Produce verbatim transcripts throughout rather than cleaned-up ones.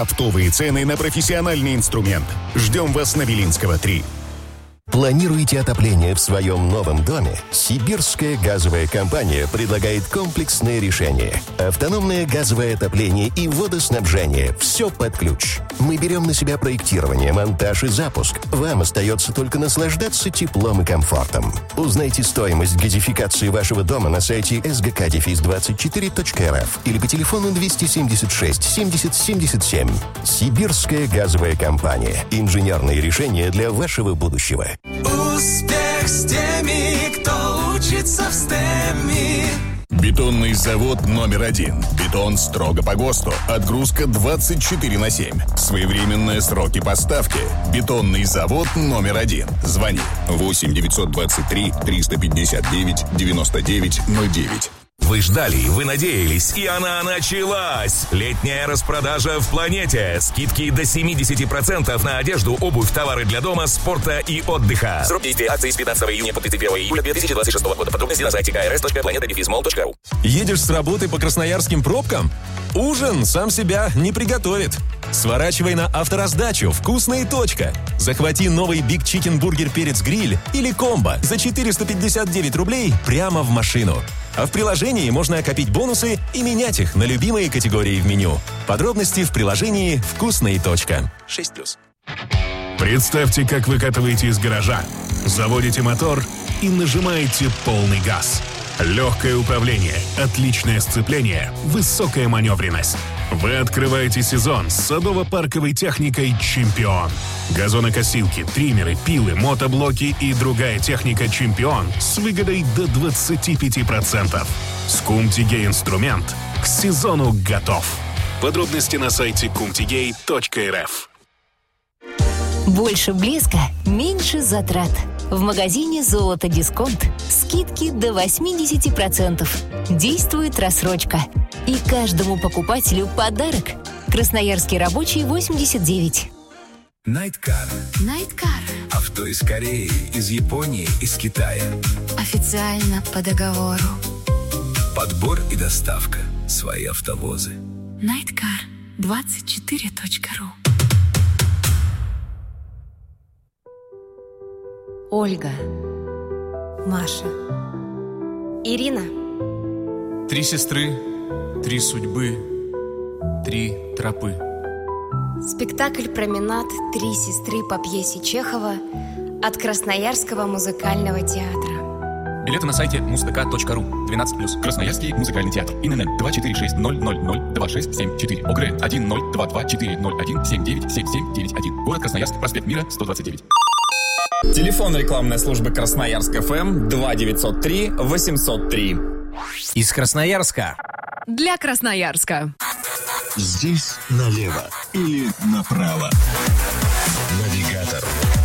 Оптовые цены на профессиональный инструмент. Ждем вас на Белинского, три. Планируете отопление в своем новом доме? Сибирская газовая компания предлагает комплексное решение. Автономное газовое отопление и водоснабжение. Все под ключ. Мы берем на себя проектирование, монтаж и запуск. Вам остается только наслаждаться теплом и комфортом. Узнайте стоимость газификации вашего дома на сайте эс гэ ка двадцать четыре точка эр эф или по телефону двести семьдесят шесть семьдесят семьдесят семь. Сибирская газовая компания. Инженерные решения для вашего будущего. Успех с теми, кто учится в стэме. Бетонный завод номер один. Бетон строго по ГОСТу. Отгрузка двадцать четыре на семь. Своевременные сроки поставки. Бетонный завод номер один. Звони восемь девятьсот двадцать три триста пятьдесят девять девяносто девять ноль девять. Вы ждали, вы надеялись, и она началась! Летняя распродажа в «Планете». Скидки до семьдесят процентов на одежду, обувь, товары для дома, спорта и отдыха. Срок действия акции с пятнадцатого июня по тридцать первого июля две тысячи двадцать шестого года. Подробности на сайте ка эр эс точка планета дефис мол точка ру. Едешь с работы по красноярским пробкам? Ужин сам себя не приготовит. Сворачивай на автораздачу «Вкусная точка». Захвати новый Big Chicken Burger Перец Гриль или комбо за четыреста пятьдесят девять рублей прямо в машину. А в приложении можно окопить бонусы и менять их на любимые категории в меню. Подробности в приложении «Вкусная точка». шесть плюс. Представьте, как выкатываете из гаража, заводите мотор и нажимаете полный газ. Легкое управление, отличное сцепление, высокая маневренность. Вы открываете сезон с садово-парковой техникой «Чемпион». Газонокосилки, триммеры, пилы, мотоблоки и другая техника «Чемпион» с выгодой до двадцать пять процентов. Скумтигей инструмент к сезону готов. Подробности на сайте кумтигей точка эр эф. Больше блеска, меньше затрат. В магазине «Золото Дисконт» скидки до восемьдесят процентов. Действует рассрочка. И каждому покупателю подарок. Красноярский рабочий, восемьдесят девять. Найткар. Найткар. Авто из Кореи, из Японии, из Китая. Официально по договору. Подбор и доставка. Свои автовозы. Найткар двадцать четыре точка ру. Ольга, Маша, Ирина. Три сестры, три судьбы, три тропы. Спектакль «Променад. Три сестры» по пьесе Чехова от Красноярского музыкального театра. Билеты на сайте муз тэ ка точка ру. двенадцать плюс. Красноярский музыкальный театр. ИНН два четыре шесть ноль ноль ноль два шесть семь четыре. ОГР один ноль два два четыре ноль один семь девять семь семь девять один. Город Красноярск. Проспект Мира, сто двадцать девять. Телефон рекламной службы Красноярск эф эм два девятьсот три восемьсот три. Из Красноярска. Для Красноярска. Здесь налево или направо. Навигатор.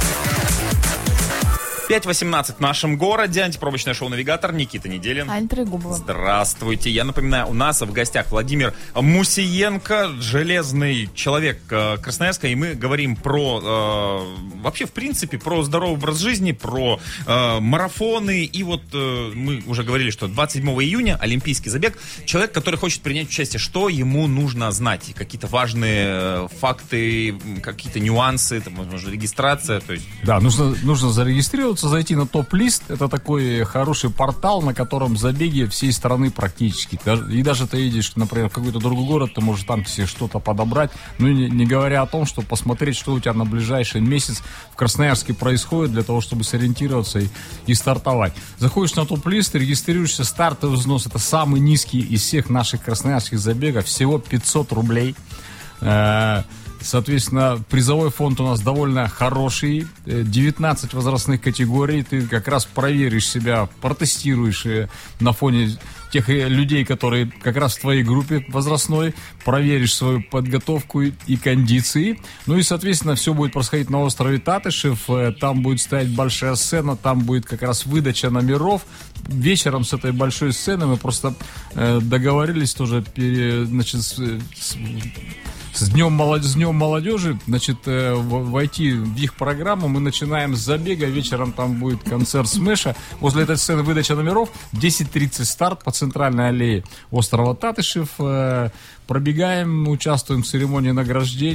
пять восемнадцать в нашем городе. Антипробочное шоу «Навигатор». Никита Неделин. Аня Трегубова. Здравствуйте. Я напоминаю, у нас в гостях Владимир Мусиенко, железный человек э, Красноярска. И мы говорим про, э, вообще, в принципе, про здоровый образ жизни, про э, марафоны. И вот э, мы уже говорили, что двадцать седьмого июня олимпийский забег. Человек, который хочет принять участие, что ему нужно знать? Какие-то важные факты, какие-то нюансы, там, возможно, регистрация. То есть... Да, нужно, нужно зарегистрироваться, зайти на топ-лист. Это такой хороший портал, на котором забеги всей страны практически. И даже ты едешь, например, в какой-то другой город, ты можешь там себе что-то подобрать. Ну, не, не говоря о том, чтобы посмотреть, что у тебя на ближайший месяц в Красноярске происходит, для того, чтобы сориентироваться и, и стартовать. Заходишь на топ-лист, регистрируешься, стартовый взнос. Это самый низкий из всех наших красноярских забегов. Всего пятьсот рублей. Соответственно, призовой фонд у нас довольно хороший, девятнадцать возрастных категорий, ты как раз проверишь себя, протестируешь на фоне тех людей, которые как раз в твоей группе возрастной, проверишь свою подготовку и кондиции. Ну и, соответственно, все будет происходить на острове Татышев, там будет стоять большая сцена, там будет как раз выдача номеров. Вечером с этой большой сцены мы просто договорились тоже, значит, с, с С днем, молод... с днем молодежи, значит, э, войти в их программу. Мы начинаем с забега. Вечером там будет концерт Смэша. Возле этой сцены выдача номеров. В десять тридцать старт по центральной аллее острова Татышев. Э, пробегаем, участвуем в церемонии награждения.